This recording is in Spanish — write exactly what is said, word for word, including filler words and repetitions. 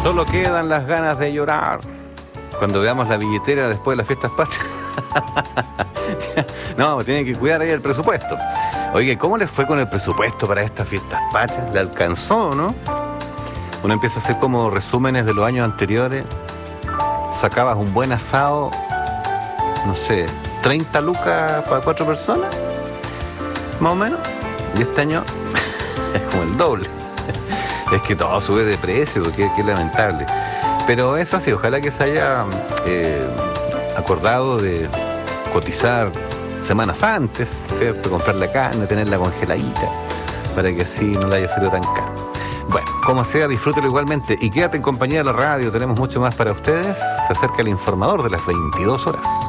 Solo quedan las ganas de llorar cuando veamos la billetera después de las fiestas patrias. No, tienen que cuidar ahí el presupuesto. Oye, ¿cómo les fue con el presupuesto para estas fiestas patrias? ¿Le alcanzó, no? Uno empieza a hacer como resúmenes de los años anteriores. Sacabas un buen asado, no sé, treinta lucas para cuatro personas, más o menos. Y este año es como el doble. Es que todo sube de precio, que, que lamentable. Pero es así, ojalá que se haya eh, acordado de cotizar semanas antes, ¿cierto? Comprar la carne, tenerla congeladita, para que así no le haya salido tan caro. Bueno, como sea, disfrútelo igualmente y quédate en compañía de la radio, tenemos mucho más para ustedes. Se acerca el informador de las veintidós horas.